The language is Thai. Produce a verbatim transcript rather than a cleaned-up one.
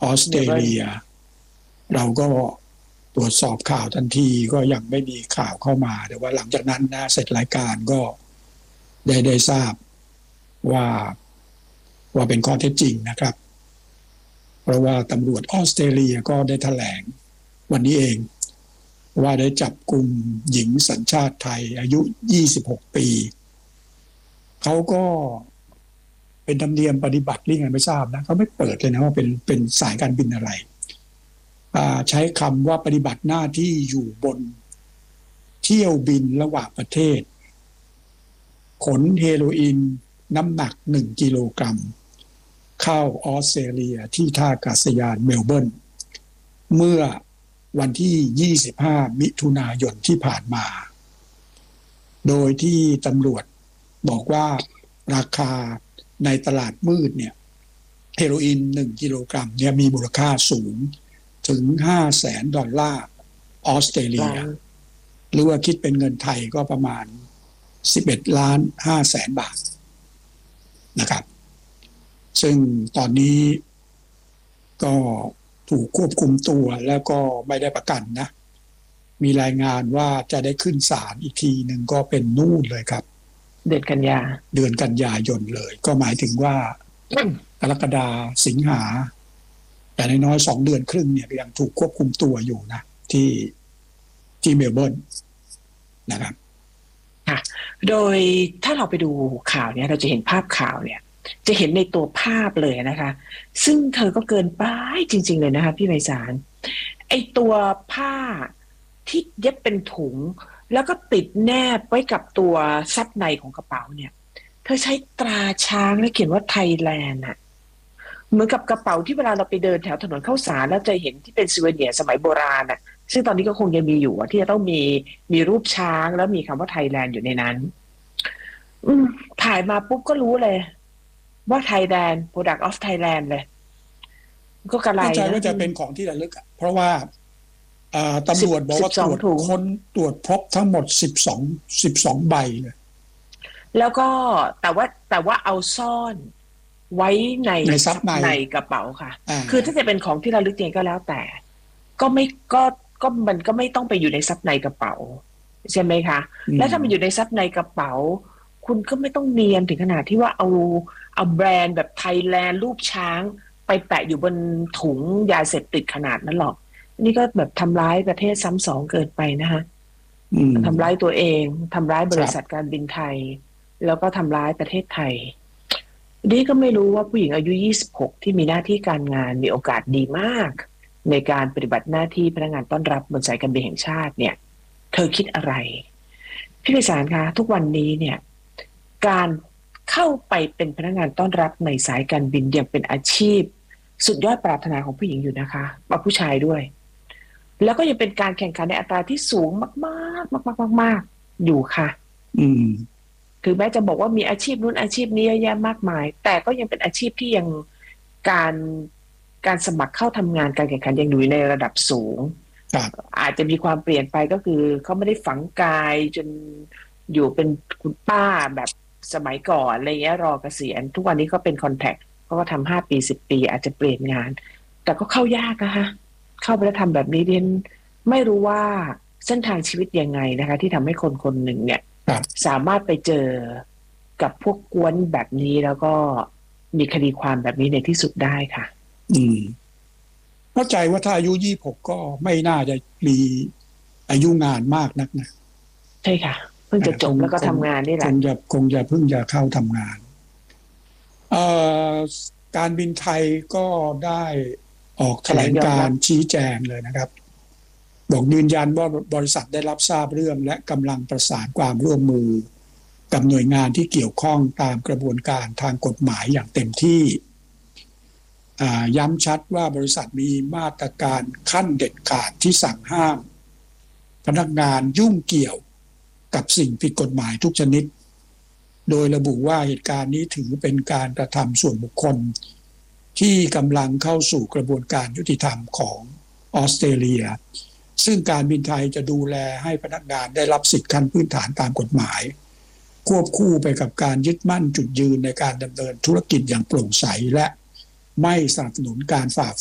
ออสเตรเลียเราก็ตรวจสอบข่าวทันทีก็ยังไม่มีข่าวเข้ามาแต่ว่าหลังจากนั้นนะเสร็จรายการก็ได้ได้ทราบว่าว่าเป็นข้อเท็จจริงนะครับเพราะว่าตำรวจออสเตรเลียก็ได้แถลงวันนี้เองว่าได้จับกุมหญิงสัญชาติไทยอายุยี่สิบหกปีเขาก็เป็นธรรมเนียมปฏิบัติหรือไงไม่ทราบนะเขาไม่เปิดเลยนะว่าเป็นเป็นสายการบินอะไรใช้คำว่าปฏิบัติหน้าที่อยู่บนเที่ยวบินระหว่างประเทศขนเฮโรอีนน้ำหนักหนึ่งกิโลกรัมเข้าออสเตรเลียที่ท่าอากาศยานเมลเบิร์นเมื่อวันที่ยี่สิบห้ามิถุนายนที่ผ่านมาโดยที่ตำรวจบอกว่าราคาในตลาดมืดเนี่ยเฮโรอีนหนึ่งกิโลกรัมเนี่ยมีมูลค่าสูงถึง ห้าแสน ดอลลาร์ออสเตรเลียหรือว่าคิดเป็นเงินไทยก็ประมาณสิบเอ็ดล้านห้าแสนบาทนะครับซึ่งตอนนี้ก็ถูกควบคุมตัวแล้วก็ไม่ได้ประกันนะมีรายงานว่าจะได้ขึ้นศาลอีกทีหนึ่งก็เป็นนู่นเลยครับเดือนกันยาเดือนกันยายนเลยก็หมายถึงว่ากรกฎาสิงหาแต่น้อยๆสองเดือนครึ่งเนี่ยยังถูกควบคุมตัวอยู่นะที่ที่เมลเบิร์นนะครับค่ะโดยถ้าเราไปดูข่าวเนี่ยเราจะเห็นภาพข่าวเนี่ยจะเห็นในตัวภาพเลยนะคะซึ่งเธอก็เกินไปจริงๆเลยนะคะพี่ไพศาลไอตัวผ้าที่เย็บเป็นถุงแล้วก็ติดแนบไว้กับตัวซับในของกระเป๋าเนี่ยเธอใช้ตราช้างและเขียนว่าไทยแลนด์อะเหมือนกับกระเป๋าที่เวลาเราไปเดินแถวถนนข้าวสารแล้วจะเห็นที่เป็นซูเวเนียร์สมัยโบราณอะซึ่งตอนนี้ก็คงยังมีอยู่ที่จะต้องมีมีรูปช้างแล้วมีคำว่าไทยแลนด์อยู่ในนั้นอืมถ่ายมาปุ๊บก็รู้เลยว่า Thailand Product of Thailand เลยก็กระไรนะเข้าใจว่าจะเป็นของที่ระลึกอ่ะเพราะว่าตำรวจบอกว่าตรวจค้นตรวจพบทั้งหมดสิบสอง สิบสองใบเลยแล้วก็แต่ว่าแต่ว่าเอาซ่อนไว้ในในซับในในกระเป๋าค่ะคือถ้าจะเป็นของที่ระลึกเองก็แล้วแต่ก็ไม่ก็ก็มันก็ไม่ต้องไปอยู่ในซับในกระเป๋าใช่ไหมคะแล้วถ้ามันอยู่ในซับในกระเป๋าคุณก็ไม่ต้องเนียนถึงขนาดที่ว่าเอาเอาแบรนด์แบบไทยแลนด์รูปช้างไปแปะอยู่บนถุงยาเสพติดขนาดนั้นหรอกนี่ก็แบบทำร้ายประเทศซ้ำสองเกินไปนะคะทำร้ายตัวเองทำร้ายบริษัทการบินไทยแล้วก็ทำร้ายประเทศไทยนี่ก็ไม่รู้ว่าผู้หญิงอายุยี่สิบหกที่มีหน้าที่การงานมีโอกาสดีมากในการปฏิบัติหน้าที่พนักงานต้อนรับบนสายการบินแห่งชาติเนี่ยเธอคิดอะไรพี่ไพศาลคะทุกวันนี้เนี่ยการเข้าไปเป็นพนักงานต้อนรับในสายการบินยังเป็นอาชีพสุดยอดปรารถนาของผู้หญิงอยู่นะคะมาผู้ชายด้วยแล้วก็ยังเป็นการแข่งขันในอัตราที่สูงมากๆมากๆมากๆอยู่ค่ะอืมถึงแม้จะบอกว่ามีอาชีพนู้นอาชีพนี้เยอะแยะมากมายแต่ก็ยังเป็นอาชีพที่ยังการการสมัครเข้าทำงานการแข่งขันยังอยู่ในระดับสูงอาจจะมีความเปลี่ยนไปก็คือเขาไม่ได้ฝังกายจนอยู่เป็นคุณป้าแบบสมัยก่อนอะไรเงี้ยรอเกษียณทุกวันนี้ก็เป็นคอนแทคเขาก็ทำห้าปีสิบปีอาจจะเปลี่ยนงานแต่ก็เข้ายากนะคะเข้าไปแล้วทำแบบนี้เรียนไม่รู้ว่าเส้นทางชีวิตยังไงนะคะที่ทำให้คนคนหนึ่งเนี่ยสามารถไปเจอกับพวกกวนแบบนี้แล้วก็มีคดีความแบบนี้ในที่สุดได้ค่ะอืมเข้าใจว่าถ้าอายุยี่สิบหกก็ไม่น่าจะมีอายุงานมากนักนะใช่ค่ะเพิ่งจะจบแล้วก็ทำงานนี่แหละคงจะคงจะเพิ่งจะเข้าทำงานเอ่อการบินไทยก็ได้ออกแถลงการชี้แจงเลยนะครับบอกยืนยันว่าบริษัทได้รับทราบเรื่องและกำลังประสานความร่วมมือกับหน่วยงานที่เกี่ยวข้องตามกระบวนการทางกฎหมายอย่างเต็มที่ย้ำชัดว่าบริษัทมีมาตรการขั้นเด็ดขาดที่สั่งห้ามพนักงานยุ่งเกี่ยวกับสิ่งผิดกฎหมายทุกชนิดโดยระบุว่าเหตุการณ์นี้ถือเป็นการกระทำส่วนบุคคลที่กำลังเข้าสู่กระบวนการยุติธรรมของออสเตรเลียซึ่งการบินไทยจะดูแลให้พนักงานได้รับสิทธิขั้นพื้นฐานตามกฎหมายควบคู่ไปกับการยึดมั่นจุดยืนในการดำเนินธุรกิจอย่างโปร่งใสและไม่สนับสนุนการฝ่า